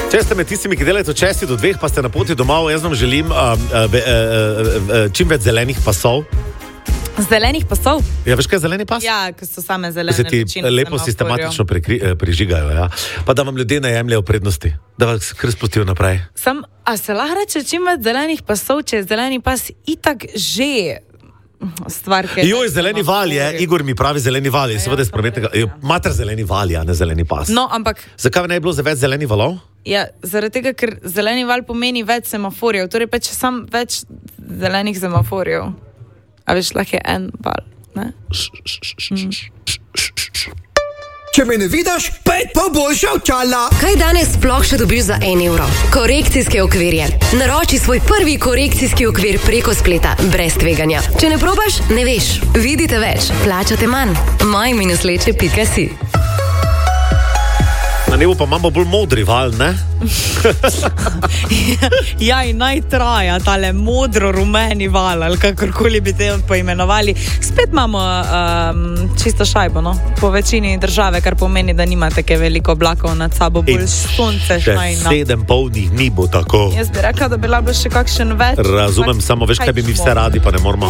Če ste med tistimi, ki delate od 6 do 2, pa ste na poti domov, jaz vam želim čim več zelenih pasov. Zelenih pasov? Ja, veš kaj je zeleni pas? Ja, ko so same zelene. Se ti lepo sistematično prižigajo, ja. Pa da vam ljudje ne jemljajo prednosti, da vas kar spustijo naprej. A se lahko reče čim več zelenih pasov, če je zeleni pas itak že stvar, ki je... Joj, zeleni val je, Igor mi pravi zeleni val, je seveda iz prometnega... Mater zeleni val, ja, ne zeleni pas. No, ampak... Zakaj ne je bilo za več zelenih valov? Ja, zaradi tega, ker zeleni val pomeni več semaforjev, torej pa če sam več zelenih semaforjev. A veš, lahko je en val, ne? Če me ne vidiš, pet pa boljša očala. Kaj danes sploh še dobiš za 1 evro? Korekcijske okvirje. Naroči svoj prvi korekcijski okvir preko spleta, brez tveganja. Če ne probaš, ne veš. Vidite več, plačate manj. maj-leče.si. Na nebu pa imamo bolj modri val, ne? Ja, in naj traja tale modro-rumeni val, ali kakorkoli bi te poimenovali. Spet imamo čisto šajbo, no? Po večini države, kar pomeni, da nimate kaj veliko oblakov nad sabo, bolj sonce šajna. 7 polnih dni bo tako. Jaz bi rekla, da bi lahko še kakšen več. Razumem, samo veš, kaj bi mi vse radi, pa ne moramo.